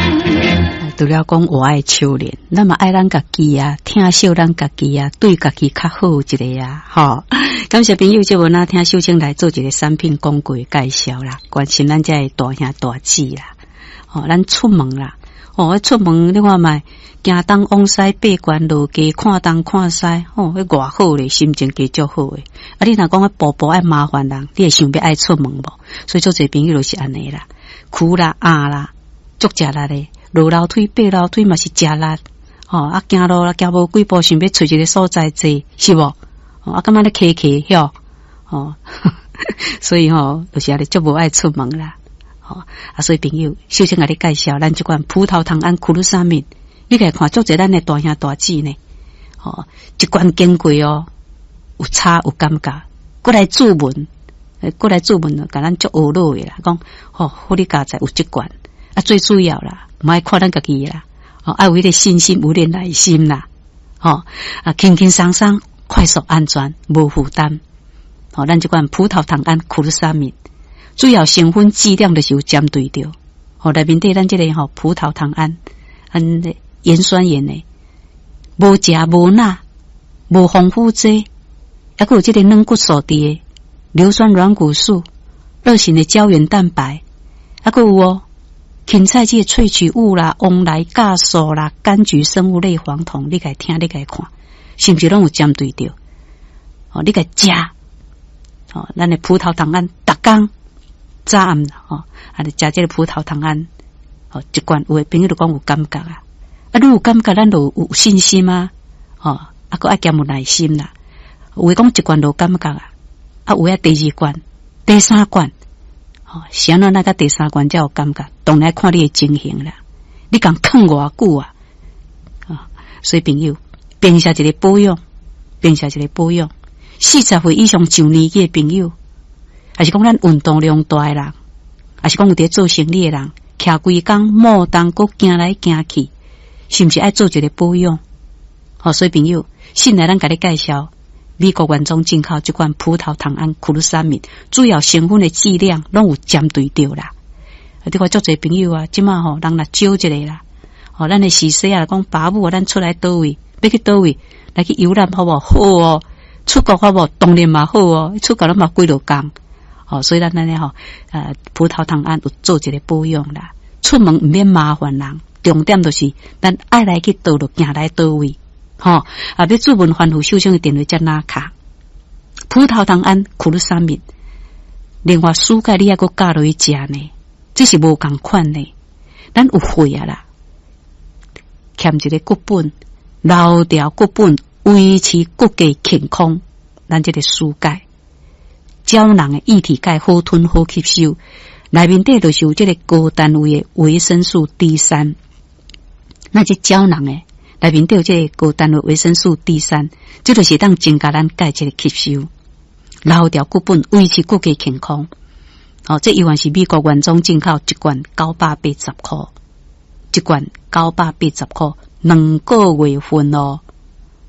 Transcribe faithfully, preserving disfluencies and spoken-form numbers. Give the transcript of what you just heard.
除了讲我爱修炼，那么爱咱家己啊，听惜咱家己啊，对家己较好一个啊，吼。感谢朋友这文啊，听秀清来做一个产品广告介绍啦，关心咱这大兄大姊啦，哦，咱出门啦，哦，出门你看卖，行东往西，爬关落街，看东看西，哦，迄偌好咧，心情加足好诶。啊，你若讲步步爱麻烦人，你会想要爱出门无？所以做侪朋友就是安尼啦，苦啦、压啦，足食力咧。落楼梯、爬楼梯嘛是食力，吼、哦、啊行路啦，行无几步，想要找一个所在坐，是无？哦啊，感觉咧客客晓，哦，所以吼、哦，有时啊，你足无爱出门啦，吼、哦、啊，所以朋友，首先甲你介绍咱即款葡萄糖胺库鲁沙敏，你来看足侪咱诶大兄大姊呢，吼、哦，一罐经过哦，有差有感觉，过来注文，诶，过来注文了，甲咱足学落诶啦，讲吼，好你家在有即罐，啊，最主要啦。唔爱看咱家己啦，哦，爱有迄个信心，有点耐心啦，哦，啊，轻轻松松、快速、安全、无负担，哦，咱即款葡萄糖胺库鲁沙敏，主要成分剂量就是有针对着，哦，内面对咱即个吼葡萄糖胺，安盐酸盐诶，无食无钠，无丰富剂，还有即个软骨素伫诶，硫酸软骨素，热性诶胶原蛋白，还有哦。芹菜剂萃取物啦、翁来酵素啦、柑橘生物类黄酮，你该听，你该看，是不是拢有针对着？哦，你该食，哦，咱的葡萄糖胺，逐工早暗啦，哦，啊，你食这个葡萄糖胺，哦，一罐有的朋友就讲有感觉啊，啊，你有感觉，咱就有信心啊，哦，啊，个爱加有耐心啦，有的讲一罐就有感觉啊，啊，有啊第二罐、第三罐。哦，想到那个第三关才有感觉，当然看你的情形啦。你讲啃偌久啊？啊、哦，所以朋友，平时一个保养，平时一个保养，四十岁以上上年纪的朋友，还是讲咱运动量大的人，还是讲有伫做生意的人，徛规工莫当搁行来行去，是不是爱做一个保养？哦，所以朋友，先来咱甲你介绍。美国原装进口这款葡萄糖胺库鲁沙敏，主要成分的剂量拢有针对着啦。啊，你看足侪朋友啊，即马吼人来少一个啦。哦，咱的时势啊，讲爸母啊，咱出来倒位，要去倒位，来去游览好无好哦，出国好无当然嘛好哦，出国咱嘛几落工。哦，所以咱安尼吼，呃，葡萄糖胺有做一个保养啦。出门唔免麻烦人，重点就是咱爱来去倒落行来倒位。吼、哦，啊！要注文反复修正的电话在哪卡？葡萄糖胺库鲁沙敏，另外蔬钙你还阁加落去食呢，这是无共款呢。咱有血啊啦，欠一个骨本，留条骨本，维持骨骼健康。咱这个蔬钙，胶囊的液体钙好吞好吸收，内面底就是有这个高单位的维生素 D 三，那这胶囊的。内面都有这个高单位维生素 D 三，这就是当增加咱钙质的吸收，留条骨本，维持骨骼健康。哦，这一罐是美国原装进口，一罐九百八十块，一罐九百八十块，两个月份哦。